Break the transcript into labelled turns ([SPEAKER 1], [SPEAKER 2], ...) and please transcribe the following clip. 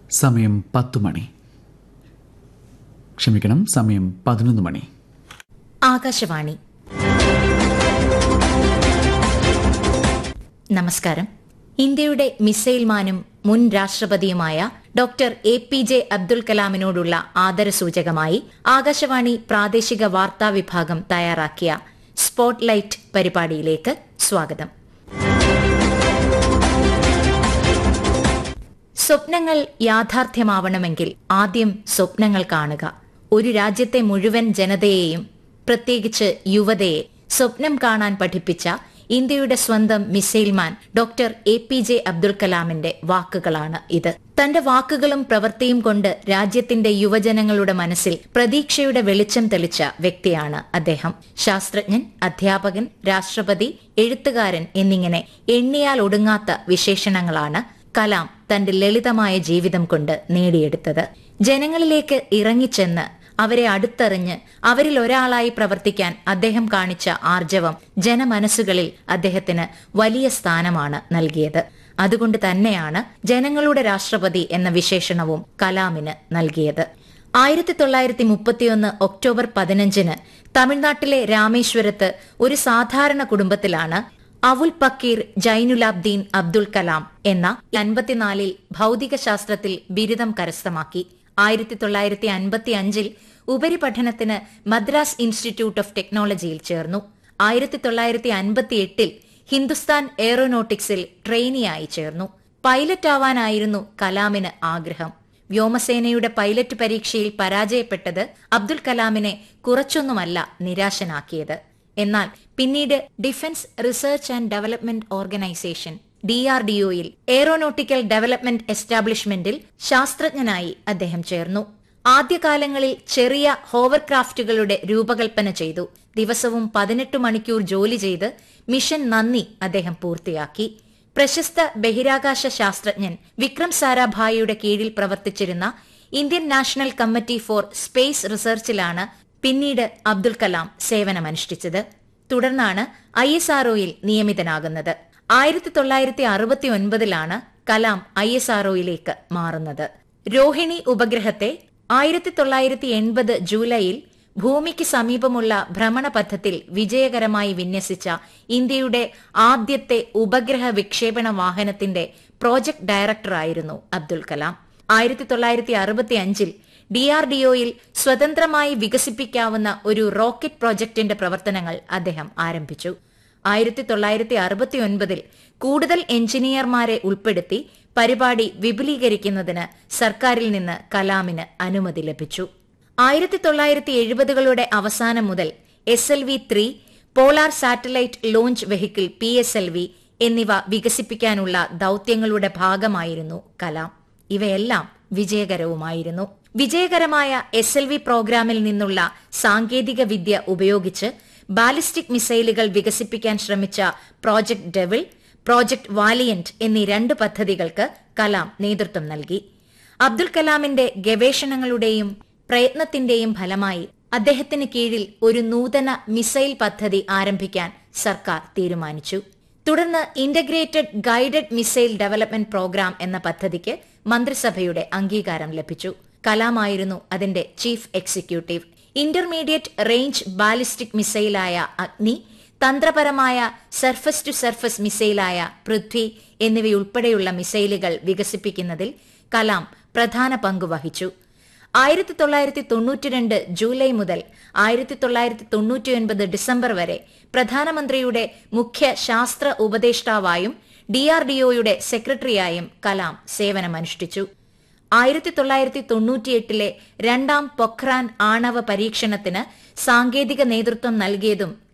[SPEAKER 1] സമയം 10 മണി. ക്ഷമിക്കണം, സമയം 11 മണി.
[SPEAKER 2] ആകാശവാണി. നമസ്കാരം. ഇന്ത്യയുടെ മിസൈൽ മാനും മുൻ രാഷ്ട്രപതിയുമായ ഡോക്ടർ APJ അബ്ദുൽ കലാമിനോടുള്ള ആദരസൂചകമായി ആകാശവാണി പ്രാദേശിക വാർത്താ വിഭാഗം തയ്യാറാക്കിയ സ്പോട്ട്ലൈറ്റ് പരിപാടിയിലേക്ക് സ്വാഗതം. സ്വപ്നങ്ങൾ യാഥാർത്ഥ്യമാവണമെങ്കിൽ ആദ്യം സ്വപ്നങ്ങൾ കാണുക. ഒരു രാജ്യത്തെ മുഴുവൻ ജനതയെയും, പ്രത്യേകിച്ച് യുവതയെ, സ്വപ്നം കാണാൻ പഠിപ്പിച്ച ഇന്ത്യയുടെ സ്വന്തം മിസൈൽമാൻ ഡോക്ടർ APJ അബ്ദുൽ കലാമിന്റെ വാക്കുകളാണ് ഇത്. തന്റെ വാക്കുകളും പ്രവൃത്തിയും കൊണ്ട് രാജ്യത്തിന്റെ യുവജനങ്ങളുടെ മനസ്സിൽ പ്രതീക്ഷയുടെ വെളിച്ചം തെളിച്ച വ്യക്തിയാണ് അദ്ദേഹം. ശാസ്ത്രജ്ഞൻ, അധ്യാപകൻ, രാഷ്ട്രപതി, എഴുത്തുകാരൻ എന്നിങ്ങനെ എണ്ണിയാൽ ഒടുങ്ങാത്ത വിശേഷണങ്ങളാണ് കലാം തന്റെ ലളിതമായ ജീവിതം കൊണ്ട് നേടിയെടുത്തത്. ജനങ്ങളിലേക്ക് ഇറങ്ങിച്ചെന്ന് അവരെ അടുത്തറിഞ്ഞ് അവരിൽ ഒരാളായി പ്രവർത്തിക്കാൻ അദ്ദേഹം കാണിച്ച ആർജവം ജനമനസ്സുകളിൽ അദ്ദേഹത്തിന് വലിയ സ്ഥാനമാണ് നൽകിയത്. അതുകൊണ്ട് തന്നെയാണ് ജനങ്ങളുടെ രാഷ്ട്രപതി എന്ന വിശേഷണവും കലാമിന് നൽകിയത്. 1931 ഒക്ടോബർ 15 തമിഴ്നാട്ടിലെ രാമേശ്വരത്ത് ഒരു സാധാരണ കുടുംബത്തിലാണ് അവുൽ പക്കീർ ജൈനുലാബ്ദീൻ അബ്ദുൽ കലാം എന്ന 54 ഭൌതികശാസ്ത്രത്തിൽ ബിരുദം കരസ്ഥമാക്കി. 1955 ഉപരിപഠനത്തിന് മദ്രാസ് ഇൻസ്റ്റിറ്റ്യൂട്ട് ഓഫ് ടെക്നോളജിയിൽ ചേർന്നു. 1958 ഹിന്ദുസ്ഥാൻ എയറോനോട്ടിക്സിൽ ട്രെയിനിയായി ചേർന്നു. പൈലറ്റ് ആവാനായിരുന്നു കലാമിന് ആഗ്രഹം. വ്യോമസേനയുടെ പൈലറ്റ് പരീക്ഷയിൽ പരാജയപ്പെട്ടത് അബ്ദുൽ കലാമിനെ കുറച്ചൊന്നുമല്ല നിരാശനാക്കിയത്. എന്നാൽ പിന്നീട് defence research and development organisation DRDOയിൽ aeronautical development എസ്റ്റാബ്ലിഷ്മെന്റിൽ ശാസ്ത്രജ്ഞനായി അദ്ദേഹം ചേർന്നു. ആദ്യകാലങ്ങളിൽ ചെറിയ ഹോവർക്രാഫ്റ്റുകളുടെ രൂപകൽപ്പന ചെയ്തു. ദിവസവും 18 മണിക്കൂർ ജോലി ചെയ്ത് മിഷൻ നന്ദി അദ്ദേഹം പൂർത്തിയാക്കി. പ്രശസ്ത ബഹിരാകാശ ശാസ്ത്രജ്ഞൻ വിക്രം സാരാഭായിയുടെ കീഴിൽ പ്രവർത്തിച്ചിരുന്ന Indian national committee for space റിസർച്ചിലാണ് പിന്നീട് അബ്ദുൽ കലാം സേവനമനുഷ്ഠിച്ചത്. തുടർന്നാണ് ISROയിൽ നിയമിതനാകുന്നത്. 1969 കലാം ISROയിലേക്ക് മാറുന്നത്. രോഹിണി ഉപഗ്രഹത്തെ 1980 ജൂലൈയിൽ ഭൂമിക്ക് സമീപമുള്ള ഭ്രമണപഥത്തിൽ വിജയകരമായി വിന്യസിച്ച ഇന്ത്യയുടെ ആദ്യത്തെ ഉപഗ്രഹ വിക്ഷേപണ വാഹനത്തിന്റെ പ്രോജക്ട് ഡയറക്ടറായിരുന്നു അബ്ദുൽ കലാം. 1965 DRDOയിൽ സ്വതന്ത്രമായി വികസിപ്പിക്കാവുന്ന ഒരു റോക്കറ്റ് പ്രോജക്ടിന്റെ പ്രവർത്തനങ്ങൾ അദ്ദേഹം ആരംഭിച്ചു. 1969 കൂടുതൽ എഞ്ചിനീയർമാരെ ഉൾപ്പെടുത്തി പരിപാടി വിപുലീകരിക്കുന്നതിന് സർക്കാരിൽ നിന്ന് കലാമിന് അനുമതി ലഭിച്ചു. 1970കളുടെ അവസാനം മുതൽ SLV-3, polar satellite launch vehicle PSLV എന്നിവ വികസിപ്പിക്കാനുള്ള ദൌത്യങ്ങളുടെ ഭാഗമായിരുന്നു കലാം. ഇവയെല്ലാം വിജയകരവുമായിരുന്നു. വിജയകരമായ SLV പ്രോഗ്രാമിൽ നിന്നുള്ള സാങ്കേതിക വിദ്യ ഉപയോഗിച്ച് ബാലിസ്റ്റിക് മിസൈലുകൾ വികസിപ്പിക്കാൻ ശ്രമിച്ച പ്രോജക്ട് ഡെവിൾ, പ്രോജക്ട് വാലിയന്റ് എന്നീ 2 പദ്ധതികൾക്ക് കലാം നേതൃത്വം നൽകി. അബ്ദുൽ കലാമിന്റെ ഗവേഷണങ്ങളുടെയും പ്രയത്നത്തിന്റെയും ഫലമായി അദ്ദേഹത്തിന് കീഴിൽ ഒരു നൂതന മിസൈൽ പദ്ധതി ആരംഭിക്കാൻ സർക്കാർ തീരുമാനിച്ചു. തുടർന്ന് integrated guided missile development programme എന്ന പദ്ധതിക്ക് മന്ത്രിസഭയുടെ അംഗീകാരം ലഭിച്ചു. കലാമായിരുന്നു അതിന്റെ chief executive. Intermediate range ballistic മിസൈലായ അഗ്നി, തന്ത്രപരമായ സർഫസ് ടു സർഫസ് മിസൈലായ പൃഥ്വി എന്നിവയുൾപ്പെടെയുള്ള മിസൈലുകൾ വികസിപ്പിക്കുന്നതിൽ കലാം പ്രധാന പങ്ക് വഹിച്ചു. 1992 ജൂലൈ മുതൽ 1999 ഡിസംബർ വരെ പ്രധാനമന്ത്രിയുടെ മുഖ്യ ശാസ്ത്ര ഉപദേഷ്ടാവായും DRDOയുടെ സെക്രട്ടറിയായും കലാം സേവനമനുഷ്ഠിച്ചു. 1998 രണ്ടാം പൊഖ്രാൻ ആണവ പരീക്ഷണത്തിന് സാങ്കേതിക നേതൃത്വം നൽകിയതും